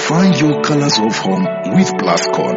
Find your colors of home with Plascon.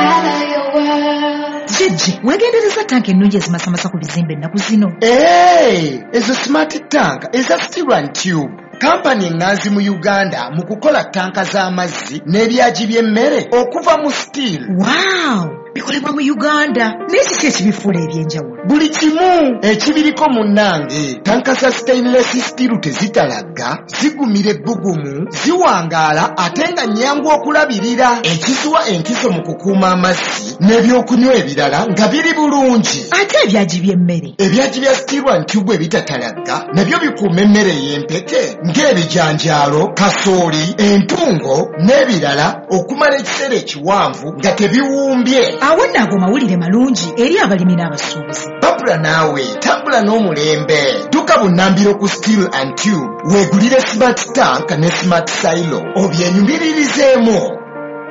Jiji, wegendereza tank ennungi ezimasamasa ku bizimbe ennaku zino. Ezo smart tank eza Steel and Tube. Kampani nganzi mu Uganda mu kukola tanka z'amazzi n'ebyaji by'emmere okuva mu steel. Wow! Bikolebwa mu Uganda. N'ekiki ekibifuula ebyenjawulo? Buli kimu ekibiriko munnange. Tanka za stainless steel tezitalagga, zigumira ebbugumu, ziwangaala ate nga nnyangu okulabirira. Ekisuwa enkizo mu kukuuma amazzi n'ebyokunywa ebirala nga biri bulungi. Ate ebyaji by'emmere? Ebyaji bya Steel and Tube ebitatalagga nabyo bikuuma emmere y'empeke ng'ebijanjaalo, kasooli, entungo n'ebirala okumala ekiseera ekiwanvu nga tebiwumbye. Awo naago mawulire malungi eri abalimi n'abasuubuzi. Babula naawe tambula n'omulembe. Tuka bunnambiro ku Steel and Tube weegulire smart tank ne smart silo obyenyumiririzemu.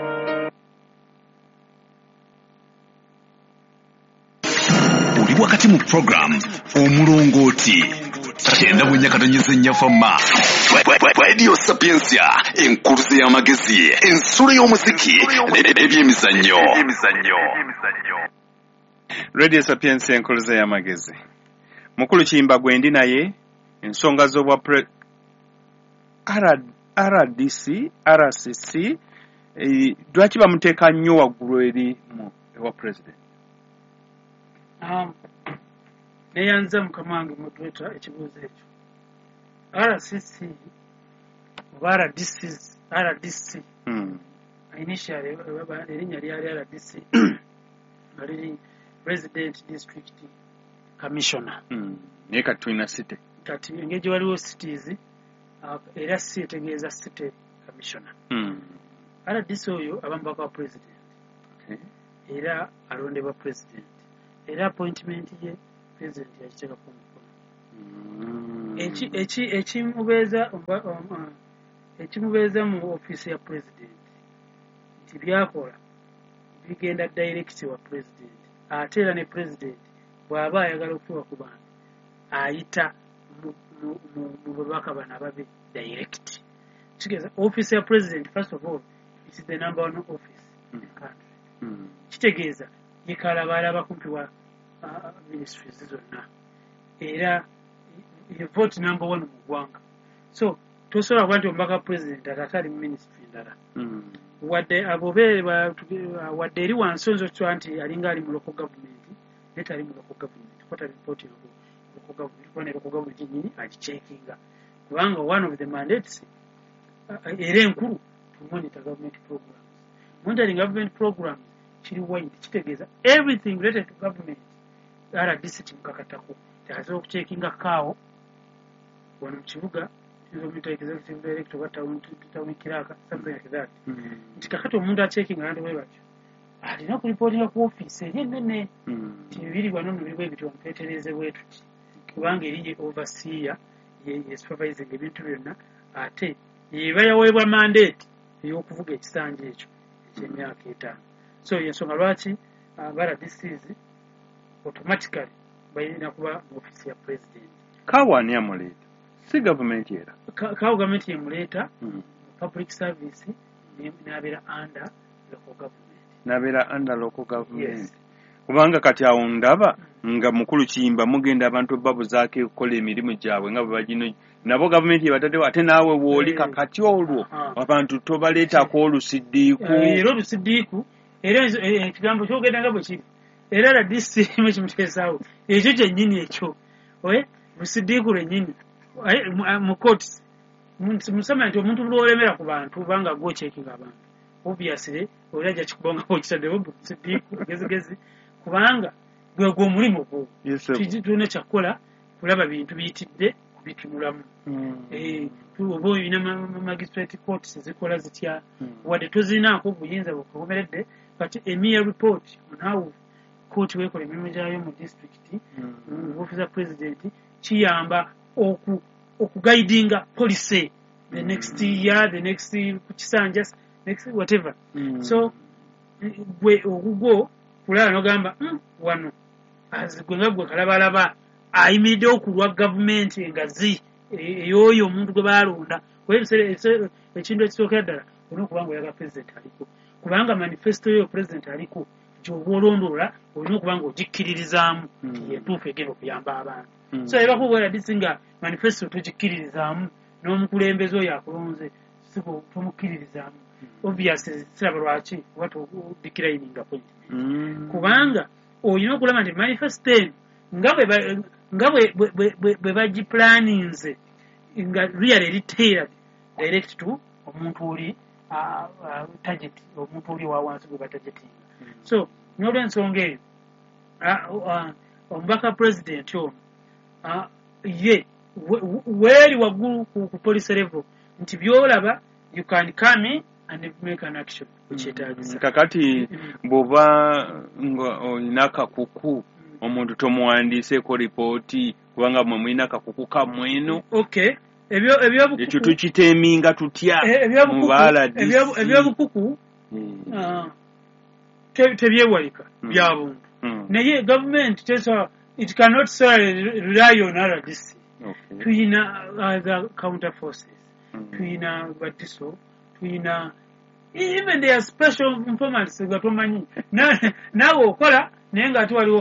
Oli wakati mu program omulongooti kyenda bunyakatonyeza ennyafama Radio Sapiensia enkuruze y'amagezi ensolo y'omuziki n'ebyemizannyo. Radio Sapiensia enkuruze y'amagezi mukulu Kiyimba gwendi naye ensonga z'obwa RCC lwaki bamuteeka nnyo waggulu eri ewa president? Neyanza mukama wange moderator ekibuuzo ekyo. RCC oba RDC initially erinnya lyali RDC nga liri Resident District Commissioner. Naye kati tulina city. Kati engeri waliwo cities era si etegeeza city commissioner. RDC oyo abambaka wa president. Era alondebwa president. Era appointment ye president yakiteeka ku mukono. Ekimubeeza mu office ya president nti byakola bigenda direct wa president. Ate era ne president bw'aba ayagala okuwa ku bantu ayita mu babaka bano ababe direct. Kitegeeza office ya president first of all it is the number one office in the country. Kitegeeza yekalabaalaba kumpi wa ministries zonna era ye vote number one mu ggwanga. So tosobola kuba nti omubaka president atatali mu ministry ndala wadde wadde eri wansonzo twa nti alinga ali mu local government neta ali mu local government kota report ya local government kwana local government nyini agicheckinga kubanga one of the mandates era enkulu to monitor government programs. Monitoring government programs kiri wide kitegeeza everything related to government RDC kimukakatako tasobola okucheckinga kaawo wano mu kibuga executive director wa town kiraka something like that. Nti kakati omuntu achecking and we batyo alina ku reporting ku office eri ennene tibiri wano nubirwe ebitwa mpetereze bwetu kubanga eri overseer ye supervising ebintu byonna ate yeba yaweebwa mandate ey'okuvuga ekisanja ekyo eky'emyaka 5. So yensonga lwaki RDCs automatically bayina kuba mu office ya president. Kawani amuleta si government era kawo government yemuleta public service n'abeera under local government. Yes. Kubanga kati awo ndaba nga mukulu Kiyimba mugenda abantu babuzaako okukola emirimu gyabwe nga bwebagino nabo government yebataddewo ate naawe wooli kakati olwo abantu tobaleetako olusiddiiku. Era olusiddiiku era ekigambo kyogenda nga bwe kiri era RDC mukimuteesaawo ekyo kyennyini ekyo lusiddiiku lwennyini mu courts musema nti omuntu lwolemera ku bantu banga go checking abantu obviously olaja kikubonga okitaddewo lusiddiiku gezigezi kubanga gwe omulimu gwo tujuna kyakola kulaba bintu biyitidde kubitunulamu. Oba olina magistrate courts zikola zitya wadde tozinaako obuyinza bukomeredde but a mere report on how court wekola emirimu gyayo mu district mu office of president kiyamba okuguidinga policy the next year, the next kisanja, next whatever. So gwe ogugwo kulala nogamba wano azigwenga gwe kalabalaba ayimiridde okulwa government engazi eyoyo omuntu gwe balonda ekintu ekisookera ddala olina okuba nga oyagala pulezidenti aliko kubanga manifesto yo pulezidenti aliko gy'oba olondoola olina okuba nga ogikkiririzaamu nti yentuufu egenda okuyamba abantu so ebakubwera disi nga manifesto togikkiririzaamu n'omukulembeze oyo akulonze tomukkiririzaamu obviously siraba lwaki oba todikirayininga point kubanga olina okulaba nti manifesto eno nga bwe bagiplaninze nga really eri tailored direct to omuntu oli target omuntu oli wa wansi gwe batargetinga so n'olwensonga eyo omubaka president ono ye weeri waggulu ku police level nti byolaba you can come in and make an action ekyetaagisa kakati bw'oba nga olina akakuku omuntu tomuwandiiseeko ripooti kubanga mwe mulina akakuku kammweno okay ekyo tukiteeminga tutya mu baladisi ebyobukuku tebyewalika bya buntu naye gavumenti it cannot rely on RDC tuyina other counter forces tuyina batiso tuyina even their special informants nga tomanyi naawe okola naye nga ate waliwo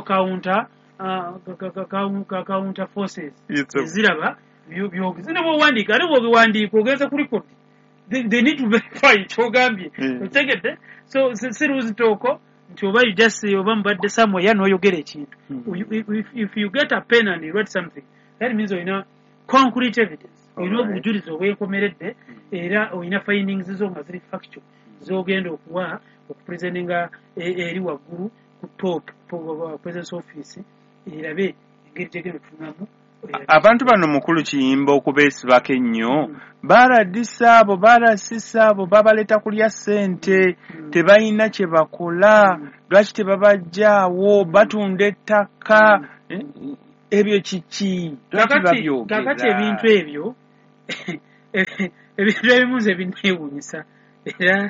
counter forces eziraba byogezine bwowandiika ate bwobiwandiika ogenze ku record they need to verify kyogambye otegedde so siruzitooko nti oba oba mubadde somewhere n'oyogera ekintu if you get a pen and you write something that means olina concrete evidence olina obujulizi obwekomeredde era olina findings zo nga ziri factual zogenda okuwa okupresentinga eri waggulu ku top president's office erabe engeri gyegenda okufunamu abantu bano mukulu kiyimba okubeesibako ennyo baladisa abo balasisa abo babaleeta kulya ssente tebalina kye bakola lwaki tebabajjaawo batunda ettaka ebyo kiki kakati ebintu ebyo ebintu ebimu nze binneewuunyisa era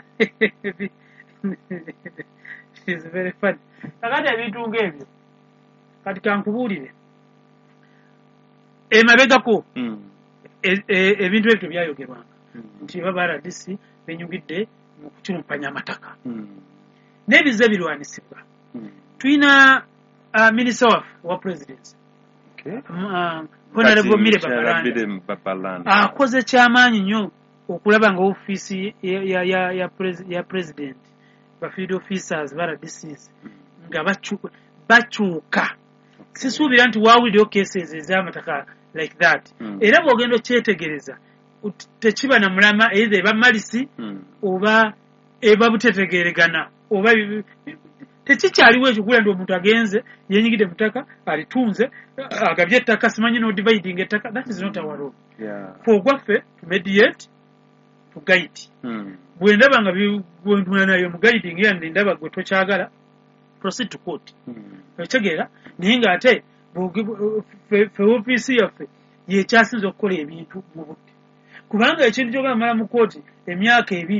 is very funny kakati ebintu ng'ebyo kati kankubuulire emabegako ebintu ebyo byayogerwanga nti baba RDC benyugidde mu kukirumpanya amataka n'ebize birwanisibwa tulina minisita waffe wa presidency honorable Mire Babalanda akoze kyamaanyi nnyo okulaba nga ofiisi ya president ba field officers ba RDCs nga bakyuka sisuubira nti waawulirayo cases ez'amataka like that era bw'ogenda okyetegereza tekiba na mulama either eba malisi oba eba butetegeregana oba tekikyaliwo ekigula ndi omuntu agenze yenyigidde mu ttaka alitunze agabye ettaka simanyi n'odividing ettaka that is not our role ogwaffe to mediate to guide bwe ndaba nga bwentulanayo mu guiding yandi ndaba gwe tokyagala proceed to court ekitegeera naye ng'ate fe ofiisi yaffe yekyasinza okukola ebintu mu budde kubanga ekintu kyogambala mu kooti emyaka 2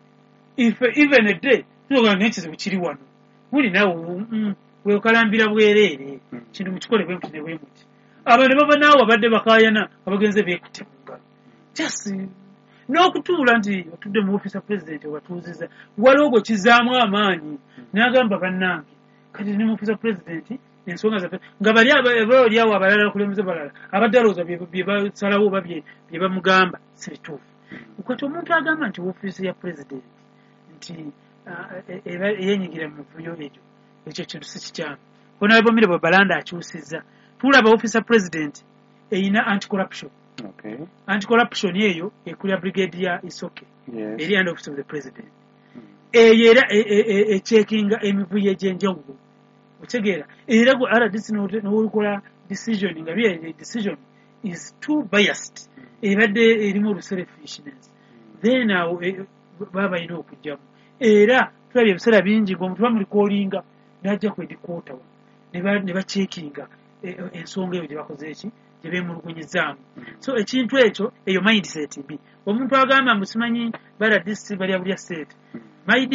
even a day tuyogaa n'ekizibu kiri wano buli naawe weokalambira bwereere kintu mukikole bwe muti ne bwe muti abo ne baba naawe abadde bakaayana abagenze beekutte mu ngalo just n'okutuula nti otudde mu ofiisi ya pulezidenti webatuuziza waliwo gwe kizaamu amaanyi n'agamba bannange kati ne mu ofiisi ya pulezidenti ensonga zaffe nga bali awo abalala kulembeze balala abadde alowooza bye basalawo oba bye bamugamba si bituufu kati omuntu agamba nti ofiisi ya pulezidenti nti yenyigira mu muvuyo ekyo kintu si kikyamu honorable Mire Babalanda akyusizza tulaba ofiisi ya pulezidenti eyina anti-corruption anti-corruption eyo ekulira brigadier Isoke eri under office of the president eyo era echeckinga emivuyo egy'enjawulo otegeera era gwe RDC n'olukola decision nga bye decision is too biased ebadde erimu oluselfishness then awo baba balina okujjamu era tulabye ebiseera bingi ng'omuntu bamulikolinga n'ajja kwedikoota ne bacekinga ensonga eyo gye bakoze eki gye beemulugunyizaamu so ekintu ekyo eyo mindset mbi omuntu agamba mbu simanyi RDC balya bulya state my dear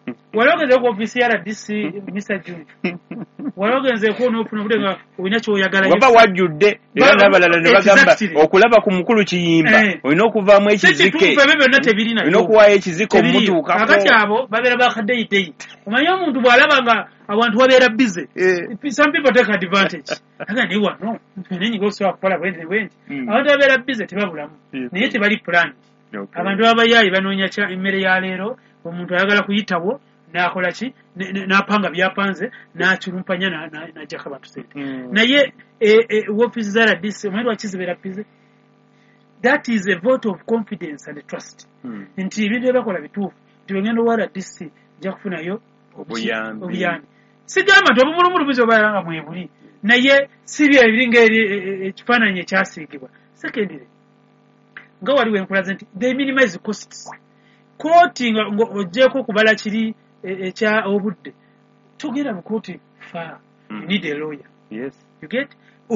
walogenze ku ofisi ya RDC Mr. June walogenze ko n'ofuna budenga olina ky'oyagala waba wajjudde era n'abalala ne bagamba okulaba ku mukulu Kiyimba olina okuvaamu ekizike olina okuwaayo ekizike omutuukako akati abo babeera bakaddeyideyi omanyi omuntu bw'alaba nga abantu babeera bize some people take advantage aga ne wano nenyiga osobola kukola bwenti abantu babeera bize tebabulamu naye tebali plan abantu abayaayi banoonya emmere ya leero omuntu ayagala kuyitawo n'akola ki n'apanga byapanze n'akulumpanya n'ajjako abantu sente naye woofiisi za RDC omanyi lwaki zibeera bize that is a vote of confidence and trust nti ebintu byebakola bituufu nti bwegenda owa RDC nja kufunayo obuyambi sigamba nti obumulumulubuzi obayanga mwebuli naye si bye ebiringa ekifaananyi ekyasiigibwa secondly nga waliwo enkulaze nti they minimize costs kooti ng'oggyeko okubala kiri ekya obudde togenda mu kooti fa you need a lawyer you get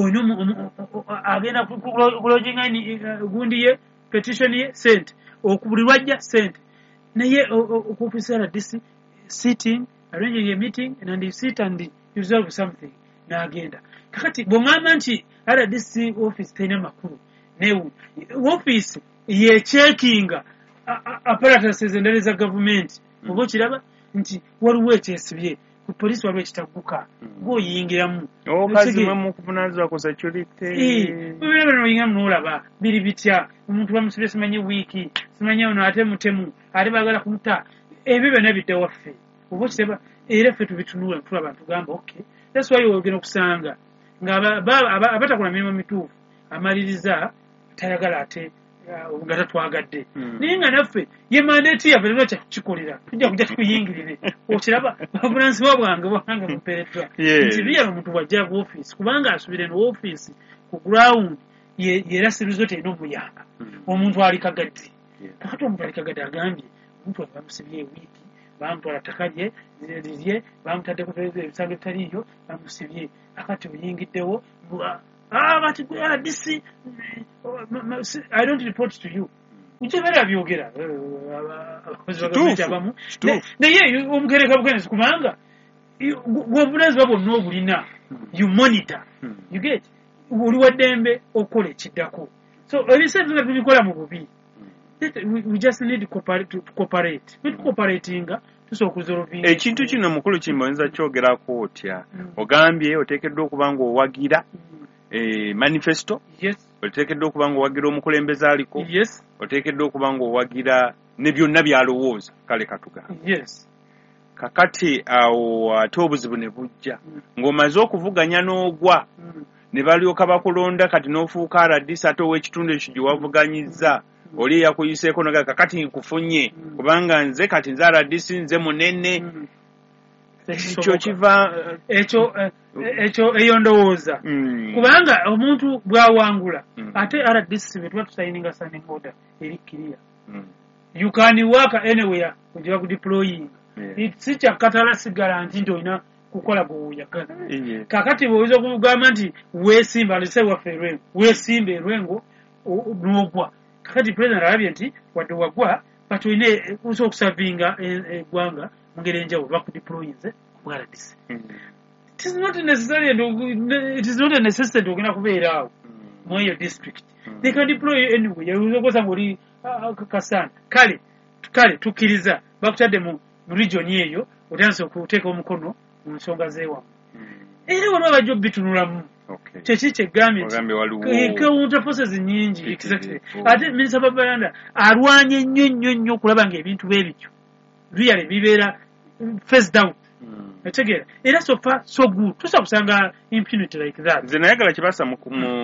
agenda kuloginga gundi ye petition ye sente okubuli lwajja sente naye okuofisa RDC sitting arranging a meeting and you sit and you resolve something n'agenda kakati bw'oŋŋamba nti RDC office terina makulu newu office yechekinga apparatuses endala za gavumenti oba okiraba nti waliwo ekyesibye ku polisi waliwo ekitagguka ng'oyingiramu okazimwe mu kuvunaanyizibwa ku security bibira bino oyingamu n'olaba biri bitya omuntu bamusibye simanyi wiiki simanyi ono ate mutemu ate baagala kumuta ebyo byonna bidde waffe oba okiraba era ffe tubitunula tulaba ntugamba okay that's why ogenda okusanga nga abatakola mirimu mituufu amaliriza tayagala ate nga tatwagadde naye nga naffe ye mandeeti yaffe tena kyakukikolera tujja kujja tukuyingirire okiraba bavunanyizibwa bwange bupereddwa nti biyaba omuntu bwajja ku ofiisi kubanga asubire no ofiisi ku ground yerasirizo terina omuyamba omuntu alikagadde kakati omuntu alikagadde agambye omuntu aba bamusibye ewiiki bamutwala ttaka lye lirye bamutaddeko ebisango ebitaliiyo bamusibye akati oyingiddewo but RDC I don't report to you ukyebera byogera abakozi bagavumenti abamu naye omugereka bugenezi kubanga gwobunaanyizibwa bwonna obulina you monitor you get oli waddembe okola ekiddako so ebiseetu nga tubikola mu bubi we just need to cooperate cooperatinga tusobola okuresolvinga ekintu kino mukulu Kiyimba oyinza kyogerako otya ogambye oteekeddwa okuba nga owagira manifesto oteekeddwa okuba nga owagira omukulembeze aliko oteekeddwa okuba nga owagira ne byonna byalowooza kale katugambe kakati awo ate obuzibu ne bujja ng'omaze okuvuganya n'ogwa ne balyoka bakulonda kati n'ofuuka RDC ate ow'ekitundu ekyo gye wavuganyizza oli eyakuyiseeko naga kakati nkufunye kubanga nze kati nze RDC nze munene ekyo kiva ekyo eyo ndowooza kubanga omuntu bw'awangula ate RDC bwe tuba tusayininga standing order eri clear you can work anywhere ojja kudeploying si kyakatala sigala nti olina kukola bw'oyagala kakati bw'oyinza okugamba nti weesimba alese waffe erwengo weesimba erwengo n'ogwa kakati president alabye nti wadde wagwa but olina osobola okusavinga eggwanga mu ngeri enjawulo bakudeployinze ku RDC it is not a necessity ogenda kubeera awo mu eyo district they can deploy anywhere oyinza ng'oli kasana kale tukkiriza bakutadde mu region eyo otandise okuteeka omukono mu nsonga z'ewamu era waliwo abajja obitunulamu kyeki kyegambye nti counter forces nyingi ate minisita Babalanda alwanye nnyo okulaba ng'ebintu b'ebityo really bibeera face down etegeera era so far so good tusobola kusanga impunity like that nze nayagala kibasa mu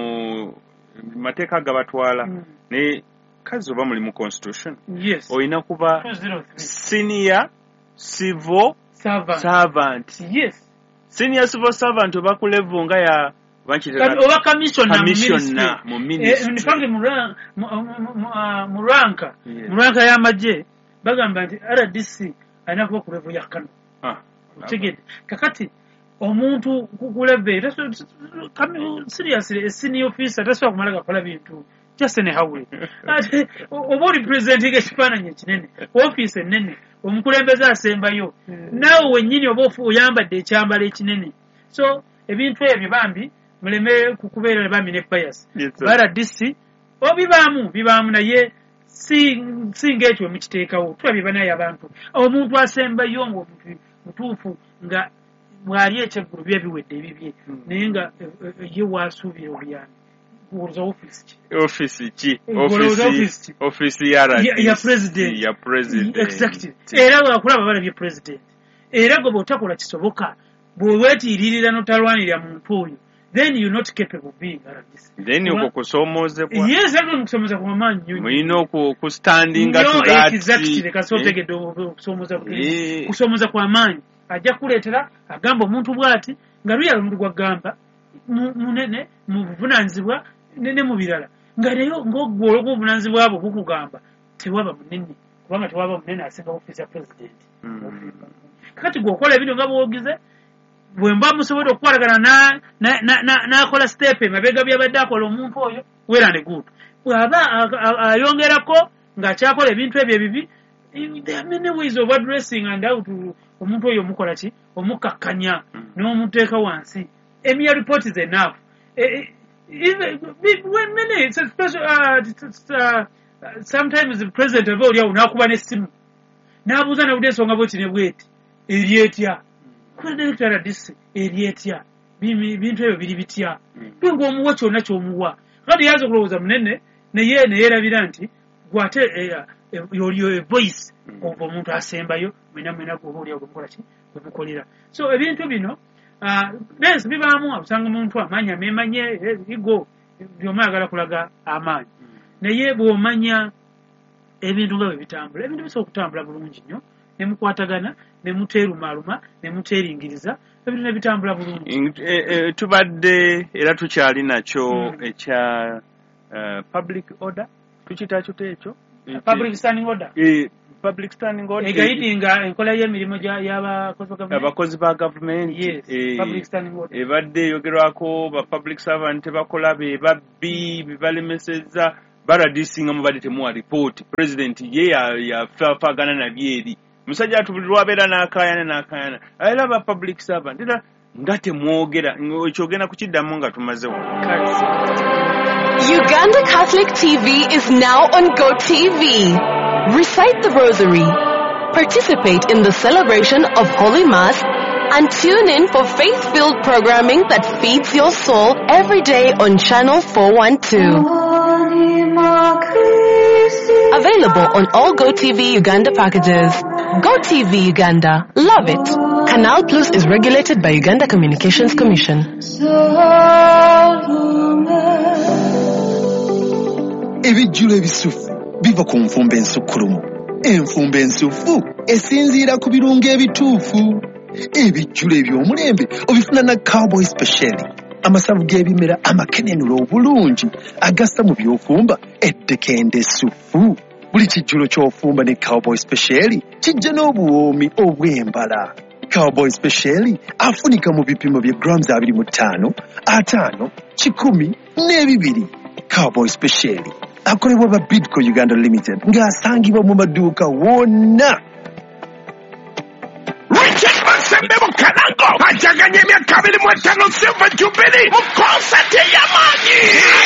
mateeka gabatwala ne kazi oba muli mu constitution olina kuba senior civil servant senior civil servant oba ku level nga ya oba commissioner mu ministry mu ranka y'amagye bagamba nti RDC alina kuba ku level ya kano otegedde kakati omuntu ku level seriously senior officer tasobola kumala gakola bintu just anyhow ate oba oli presenting ekifaananyi ekinene office ennene omukulembeze asembayo naawe wennyini oba oyambadde ekyambalo ekinene so ebintu ebyo bambi muleme kukubeera bambi ne bias baradisi bibaamu naye singa ekyo mukiteekawo tulabye banaye abantu omuntu asembayo ng'omuntu mutuufu nga bw'ali ekyeggulu bye biwedde ebibye naye nga ye waasuubira obuyambi kuwuliza office ya president exactly era wakulaba balabye president era gwe bw'otakola kisoboka bw'weetiiririra notalwanirira muntu oyo then you're not capable of being RDC then uko kusoomozebwa yes ate kusoomoza kwa maanyi nnyo mulina okustandinga tugati exactly kasotegedde kusoomoza kwa maanyi ajja kuleetera agamba omuntu bw'ati nga luyala omuntu gwagamba munene mu buvunaanyizibwa ne mu birala nga nayo ng'oggwe olw'obuvunaanyizibwa bwo bukugamba tewaba munene kubanga tewaba munene asinga ofiisi ya president kati gweokola ebintu nga bwogize bwe mba musobodde okukwatagana n'akola step emabega byabadde akola omuntu oyo wera ne good bw'aba ayongerako ng'akyakola ebintu ebyo ebibi there are many ways of addressing and how to omuntu oyo omukola ki omukakkanya n'omuteeka wansi emia report is enough sometimes the president ava oliawo n'akuba n'essimu n'abuuza nawudde ensonga bweti ne bweti eryetya kuba director RDC eryetya bintu ebyo biri bitya nga omuwa kyonna ky'omuwa kati yaza okulowooza munene naye neyeerabira nti gwate yoliyo voice of omuntu asembayo mwena gwoba oliawo gwemukola ki gwemukolera so ebintu bino nensi bibaamu abusanga omuntu amaanyi amemanye igo byoma ayagala kulaga amaanyi naye bw'omanya ebintu nga bwe bitambula ebintu bisobola okutambula bulungi nnyo ne mukwatagana ne muteerumaaluma ne muteeringiriza ebintu ne bitambula bulungi tubadde era tukyali nakyo ekya public order tukitaakyo ekyo public standing order public standing order egayidinga enkola y'emirimu abakozi ba gavumenti ebadde eyogerwako ba public servant tebakola be babbi bebalemesezza baradisinga mubadde temuwa report president ye yafaagana nabyeri musajja atubulirwa abeera n'akaayana era ba public servant era nga temwogera ekyogenda kukiddamu nga tumaze Uganda Catholic TV is now on GoTV. Recite the Rosary, participate in the celebration of Holy Mass, and tune in for faith-filled programming that feeds your soul every day on Channel 412. Available on all GoTV Uganda packages. GoTV Uganda. Love it. Canal Plus is regulated by Uganda Communications Commission. Ebijjulo ebisufu biva ku nfumba ensukkulumu. Enfumba ensufu esinziira ku birungo ebituufu. Ebijjulo eby'omulembe obifuna na Cowboy Special. Amasavu g'ebimera amakenenula obulungi agassa mu by'ofumba ettekende essufu. Buli kijjulo ky'ofumba ne Cowboy Special kijja n'obuwoomi obw'embala. Cowboy Special afunika mu bipimo bya grams 25, 5, 10 n'ebibiri. Cowboy Special akolebwa ba Bidco Uganda Limited ng'asangibwa mu maduuka wonna. Richard Masembe Mukalango ajaganye emyaka 25 Silver Jubilee mu konsati ey'amaanyi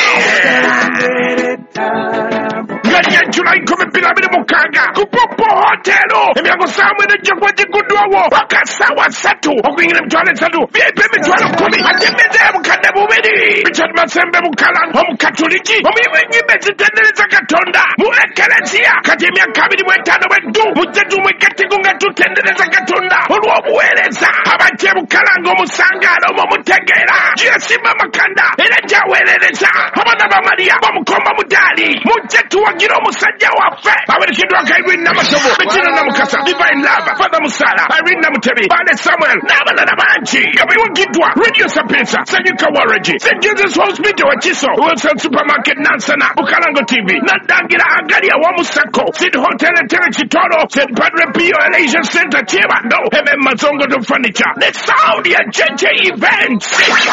nga July 2026 ku Popo Hotel emyango samwe nejja kuba giguddwawo paka ssaawa 3 okuyingira emitwalo 3 VIP emitwalo 10 ate emmeza ya bukadde bubiri. Richard Masembe Mukalango omukatoliki omuyimu ennyimba ezitendereza Katonda mu ekelesiya kati emyaka 25 bweddu mujja tumwegattigo nga tutendereza Katonda olw'obuweereza abajja Bukalango omusangaalo mumutegeera gyesimba makanda era gyaweerereza abaana ba Mariya bamukomba mudaali mujje tuwagira omusajja waffe awerekeddwako Irene Namatobo Bettina Namukasa Divine Love Father Musala Irene Namutebi Bane Samuel n'abalala bangi nga biwagiddwa Radio Sapienza Sanyuka Waragi St. Jesus Hospital Wakiso Wilson Supermarket Nansana Bukalango TV Nadangira Agalia Wamusako Sid Hotel Tere Kitoro St. Padre Pio Elation Center Chibando Mazongo to Furniture the sound ya JJ Events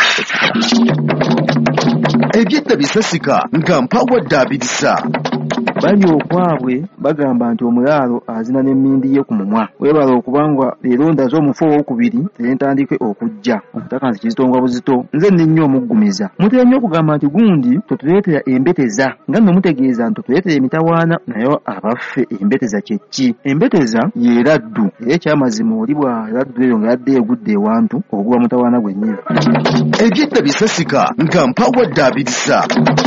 Ebyetta bisasika nga mpawadde abirisa. bali okwabwe bagamba nti omulaalo azina n'emmindi ye ku mumwa. Weebala okubanga leero ndaze omufu owokubiri terentandike okujja omutaka nti Kizito Buzito nze nninnyo omuggumiza. Mutera nnyo okugamba nti gundi totuleetera embeteza nga nno mutegeeza nti totuleetera emitawaana naye abaffe embeteza kye ki? Embeteza yeeraddu era ekyamazima oli bw'aladdu eyo ng'adde egudde ewantu okuguba mutawaana gwennyini. Ebyedda bisasika nga mpawa ddaabiriza.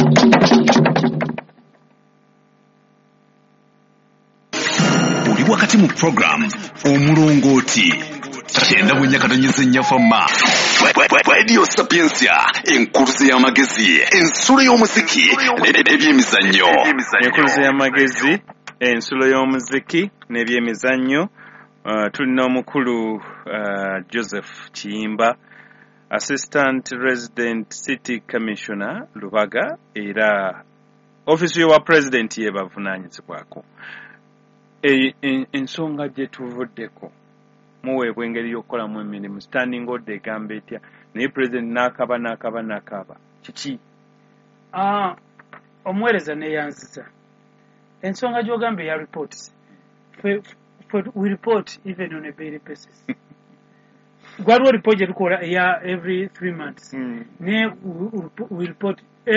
Oli wakati mu program omulongooti kyenda bwennyakatanyeza ennyafamma Radio Sapiensia enkuluze y'amagezi ensulo y'omuziki n'ebyemizannyo. Enkuluze y'amagezi ensulo y'omuziki n'ebyemizannyo. Tulina omukulu Joseph Kiyimba, Assistant Resident City Commissioner Lubaga, era Office wa President ye bavunaanyizibwako. Ensonga gye tuvuddeko muweebwa engeri y'okukolamu emirimu standing order egamba etya naye President n'akaba kiki? Omuweereza neeyanziza ensonga gy'ogamba eya reports. We report even on a daily basis. Gwaliwo report gye tukola every 3 months. We report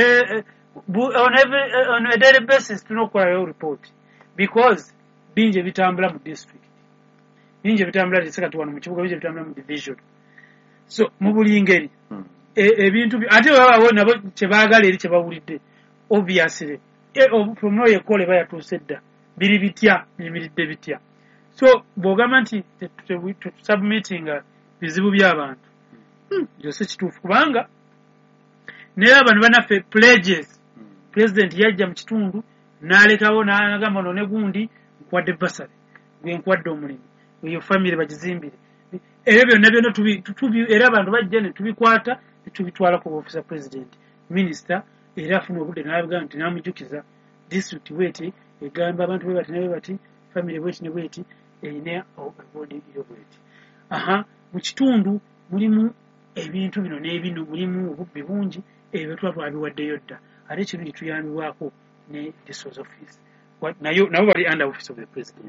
on a daily basis. Tunokolayo report because bingi ebitambula mu district, bingi ebitambula district wano mu kibuga, bingi ebitambula mu division. So mu buli ngeri ebintu ate babawo nabo kye baagala eri kye bawulidde obviously from no yekole bayatuuse dda biri bitya biyimiridde bitya. So bw'ogamba nti submitting bizibu by'abantu gyose kituufu kubanga naye abantu banaffe pledges president yajja mu kitundu n'alekawo n'agamba ono ne gundi nkwadde basale gwe nkwadde omulimu eyo family bagizimbire ebyo byonna era abantu bajja ne tubikwata ne tubitwala ku office of president minister era afuna obudde n'abagamba nti n'amujjukiza district bweti egamba abantu bwe bati ne bwe bati family bweti ne bweti eyina obodi yobweti. Mu kitundu mulimu ebintu bino n'ebino, mulimu obubbi bungi ebyo tuba twabiwaddeyo dda ate ekirungi tuyambibwako ne district office nabo bali under office of the president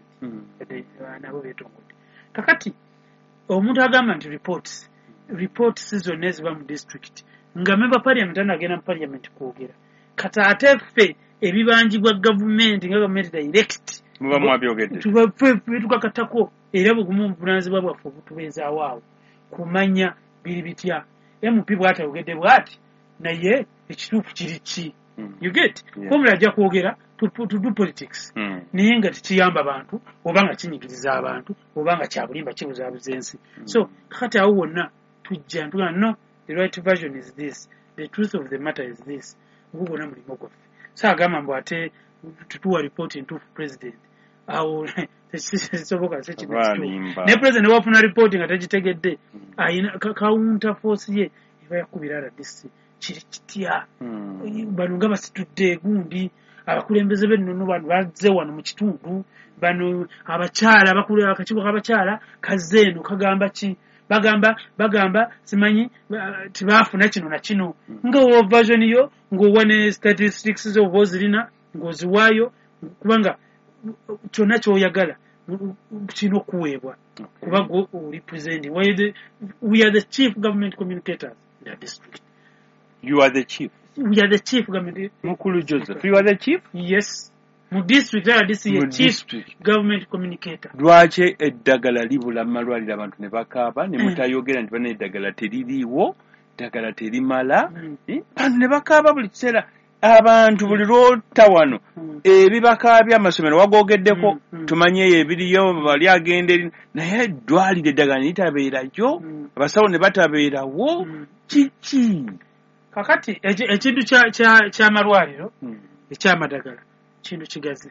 nabo beetongodde. Kakati omuntu agamba nti reports zonna eziba mu district nga member parliament anagenda mu parliament kwogera kati ate ffe ebibanjibwa gavumenti nga gavumenti direct muba mwabyogedde tukakatako era bugumu obuvunaanyizibwa bwaffe obutubeezaawo awo kumanya biri bitya. MP bw'atayogedde bw'ati naye ekituufu kiri ki? You get formula ajja kwogera to do politics naye nga tekiyamba abantu oba nga kinyigiriza abantu oba nga kyabulimba kibuzaabuza ensi. So kakati awo wonna tujja ntugamba no, the right version is this, the truth of the matter is this. Ogwo gwonna mulimu gwaffe. Saagamba mbu ate tutuwa report ntuufu president awo tekisoboka ne president wafuna report nga tegitegedde ayina counter force ye eba yakubira RDC kiri kitya bano nga basitudde gundi abakulembeze b'ennono bano bazze wano mu kitundu bano abakyala abakulira akakiiko k'abakyala kazze eno kagamba ki bagamba simanyi tibaafuna kino na kino nga wo version yo ng'owa ne statistics zo bozirina ng'oziwaayo kubanga kyonna ky'oyagala kirina okuweebwa kuba gwe oli presenting. We are the chief government communicators in the district. You are the chief. We are the chief government. Mukulu Joseph, you are the chief? Yes. Mu district this is chief government communicator. Lwaki eddagala libula malwaliro abantu ne bakaaba ne mutayogera nti bana eddagala teririiwo, eddagala terimala, abantu ne bakaaba buli kiseera. Abantu buli lwota wano ebibakaabya amasomero wagogeddeko tumanyeyo ebiriyo bali agende naye eddwaliro eddagala ne litabeerayo abasawo ne batabeerawo kiki? Kakati ekintu ky'amalwaliro ekyamadagala kintu kigazi.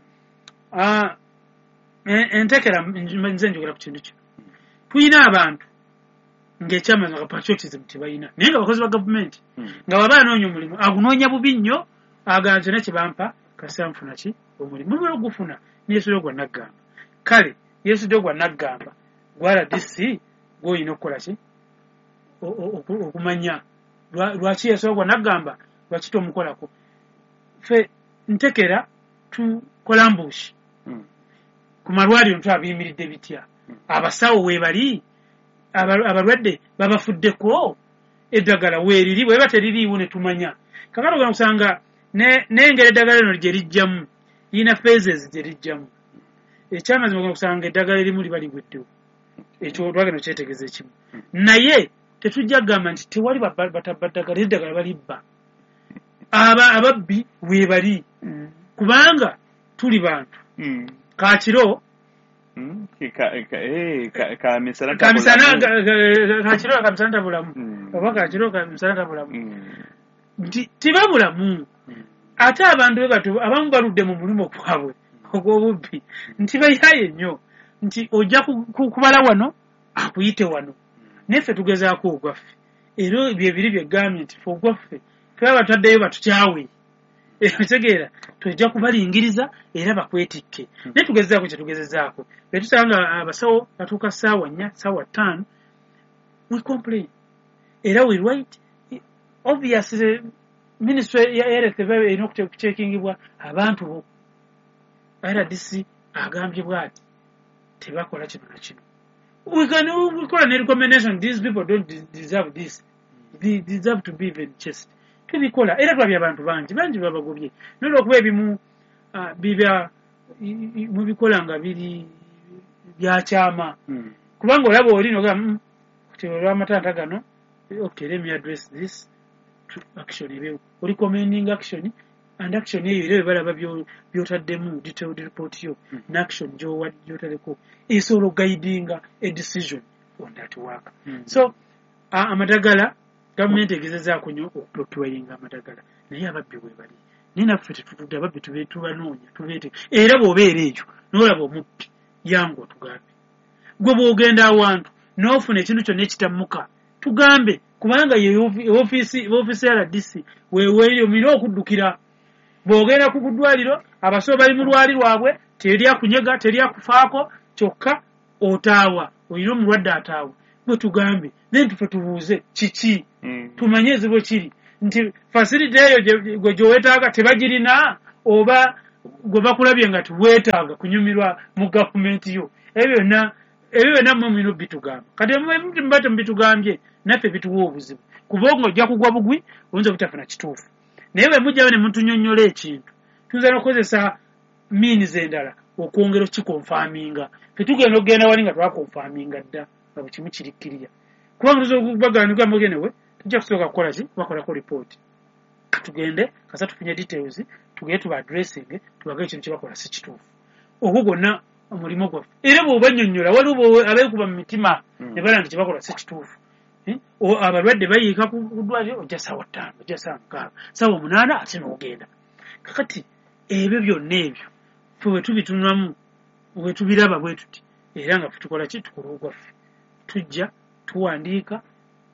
Entekera nze njogera ku kintu kino tulina abantu ng'ekyamaza nga patriotism tebalina naye nga bakozi ba gavumenti nga baba anoonya omulimu agunoonya bubi nnyo agamba kyonna kye bampa kasita nfuna ki omulimu mulibera ogufuna neyesuddeo gwa naggamba. Kale yesuddeo gwa naggamba gwa RDC gw'olina okukola ki okumanya lwaki yesuddeo gwa naggamba lwaki tomukolako. Ffe ntekera tukola mbushi ku malwaliro twabiyimiridde bitya abasawo weebali abalwadde babafuddeko eddagala weeriri bwe bateririiwo ne tumanya kakati ogenda kusanga n'engeri eddagala lino gye lijjamu lirina phases gye lijjamu ekyamazima ogenda kusanga eddagala erimu liba ligweddewo ekyo twagenda okyetegeeza ekimu naye tetujja kugamba nti tewali batabba ddagala eddagala balibba ababbi weebali kubanga tuli bantu kakiro kamisana tabulamu oba kakiro kamisana tabulamu nti tibabulamu ate abantu be batu abamu baludde mu mulimu gwabwe ogw'obubbi nti bayaye nnyo nti ojja kubala wano akuyite wano neffe tugezaako ogwaffe era ebyo ebiri byegambye nti fe ogwaffe tuba bataddeyo batukyawe ekitegeera tujja kubalingiriza era bakwetikke naye tugezezaako kyetugezezaako betusanga abasawo batuuka ssaawa 4 ssaawa 5 we complain era we write obviously ministry ya health erina okuceekingibwa abantu bo RDC agambye bwati tebakola kino na kino we call a recommendation these people don't deserve this they deserve to be even chased tubikola era twabya abantu bangi babagobye nolo okuba ebimu bibya mubikola nga biri byakyama kubanga olaba oli noga kuti olw'amatanda gano okay let me address this action ebyo recommending action and action eyo era balaba byotaddemu detailed report yo na action gyotaleko isolo guiding a decision on that work so amadagala government egezezaako nnyo okuprocuraringa amadagala naye ababbi bwe bali naye naffe tetutudde ababbi tubanoonya tubeete era bw'obeera eyo n'olaba omubbi yangu otugambe gwe bw'ogenda awantu n'ofuna ekintu kyonna ekitammuka tugambe kubanga ofiisi ya RDC weeweeyo mina okuddukira bw'ogenda ku ddwaliro abasawo bali mu lwali lwabwe teri akunyega teri akufaako kyokka otaawa olina omulwadde ataawa bwe tugambe naye tufe tubuuze kiki tumanye ezibu kiri nti facility eyo gwe gy'owetaaga tebagirina oba gwe bakulabye nga tiweetaaga kunyumirwa mu gavumenti yo ebyo byonna mu mino bitugamba kati mbate mubitugambye naffe bituwa obuzibu kubanga ojja kugwa bugwi oyinza obutafuna kituufu naye bwe mujjayo ne mutunyonnyola ekintu tuyinza n'okukozesa means endala okwongera okikonfaminga tetugenda okugenda wali nga twakonfaminga dda nga bwe kimu kirikkirira kubanga tuza okubaganika mugenewe tujja kusooka kukola ki bakolako report tugende kasa tufunye details tugende tuba addressing tubagire ekintu kye bakola si kituufu ogwo gwonna omulimu gwaffe era bw'obanyonnyola waliwo abeekuba mu mitima ne balanga kye bakola si kituufu abalwadde bayiika ku ddwaliro ojja ssaawa 5 ojja ssaawa 6 ssaawa 8 ate n'ogenda kakati ebyo byonna ebyo fe bwe tubitunulamu bwe tubiraba bwe tuti era nga fe tukola ki tukola ogwaffe tujja tuwandiika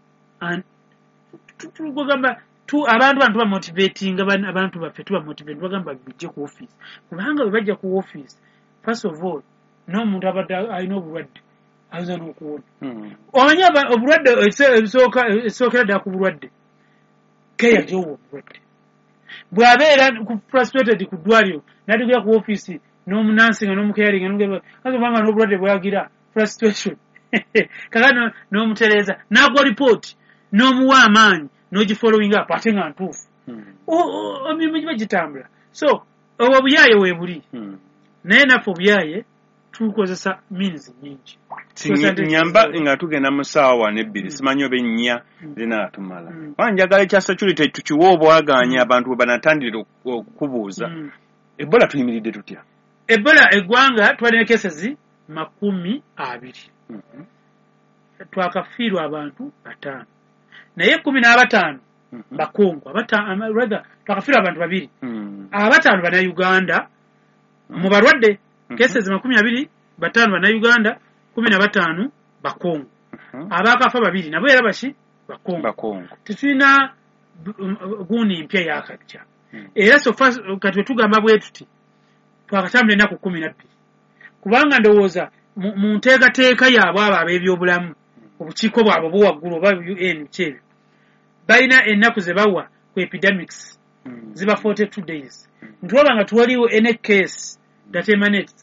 tugamba abantu bamotivatinga abantu baffe tubamotivate bagamba bijje ku office kubanga bwe bajja ku office first of all n'omuntu abadde alina obulwadde ayinza n'okuwona omanye obulwadde esookera ddala ku bulwadde keya gy'owa obulwadde bw'abeera frustrated ku ddwaliro n'adigera ku office n'omunansinga n'omukeyaringa nobanga n'obulwadde bwagira frustration kakati n'omutereeza n'agwa report n'omuwa amaanyi n'ogifollowing up ate nga ntuufu emirimu giba gitambula so obwo obuyaaye weebuli naye naffe obuyaaye tukozesa means nyingi nyamba nga tugenda mu ssaawa 2 simanyi oba 4 zinaatumala wanjagala ekya security tukiwa obwagaanya abantu bwe banatandire okubuuza ebola tuyimiridde tutya ebola eggwanga twalina cases 20 twakafiirwa abantu 5 naye 15 bakongo twakafiirwa abantu 2 5 bannayuganda mu balwadde cases 20 5 bannayuganda 15 bakongo abakafa 2 nabo era baki bakongo tetulina guuni mpya yakajja era sofa kati wetugamba bwe tuti twakatambula ennaku 12 kubanga ndowooza mu nteekateeka yaabwe abo ab'ebyobulamu obukiiko bwabwe buwaggulu oba UN kyebyo balina ennaku ze bawa ku epidemics ziba 42 days ntwaba nga tuwaliwo any case that emanates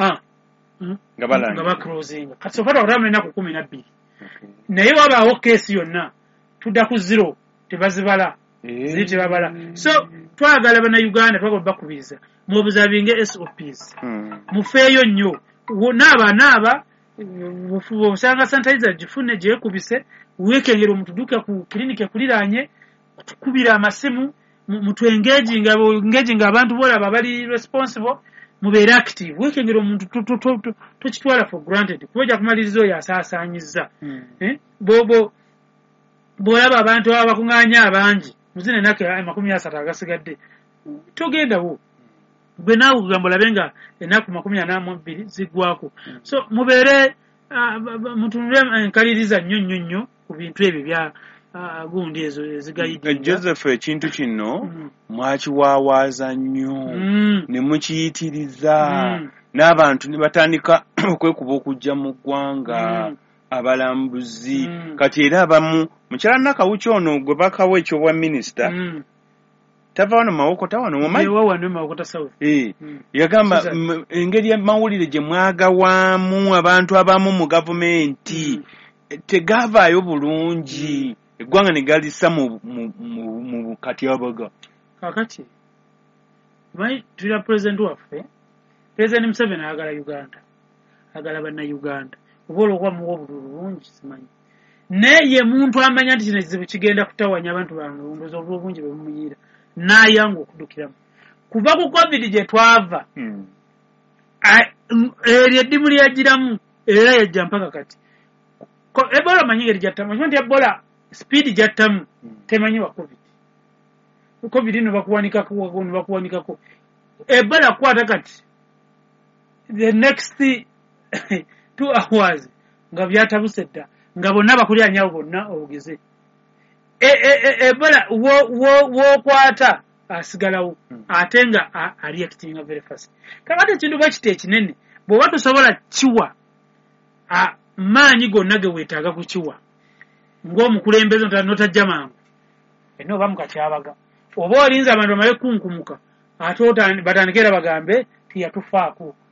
nga baclosing kati sokata otamula ennaku 12 naye wabaawo case yonna tudda ku 0 tebazibala ziri tebabala so twagala bannayuganda twagala bakubiriza muobservinge SOPs mufeeyo nnyo naaba osanga sanitizer gifune gyekubise weekengera omuntu duka ku kiriniki ekuliraanye tukubira amasimu mutu engaging abantu bolaba bali responsible mubeere active weekengera omuntu tokitwala for granted kubaja kumaliriza oyo asaasaanyiza bolaba abantu abakuŋŋaanya abangi muzina ennaku 30 agasigadde togendawo gwe naawe kugamba olabe nga ennaku 42 ziggwako so mubeere mutunule enkaliriza nnyo ku bintu ebyo bya gundi ezo ezigayidde Joseph ekintu kino mwakiwaawaaza nnyo ne mukiyitiriza n'abantu ne batandika okwekuba okujja mu ggwanga abalambuzi kati era abamu mukyala Nakawuki ono gwe bakawo ekyobwa minisita tava wano mawokota wano yagamba engeri amawulire gye mwagawaamu abantu abamu mu gavumenti tegavaayo bulungi eggwanga ne galisa mu katyabaga kakati manyi tulira pulezidenti waffe pulezidenti Museveni ayagala Uganda agala bannayuganda oba olwokuba muwa obululu bungi simanyi naye ye muntu amanya nti kino ekizibu kigenda kutawanya abantu bange obulozi obulungi bwe bumuyiira n'ayanga okuddukiramu kuva ku covid gye twava eryo eddimu lyagiramu era yajja mpaka kati ebola manyi ngeri gyattamu nti ebola speed gyattamu temanyi wa covid ino bakuwanikako ebola kwata kati the next 2 hours nga byatabuse dda nga bonna bakulyanyawo bonna obugeze ebola wokwata asigalawo ate nga reacting very fast kakati ekintu bakita ekinene bw'oba tosobola kiwa maanyi gonna ge weetaaga kukiwa ng'omukulembeze notajja mangu eno oba mukatyabaga oba olinza abantu bamale kunkumuka ate batandike era bagambe tiyatufaako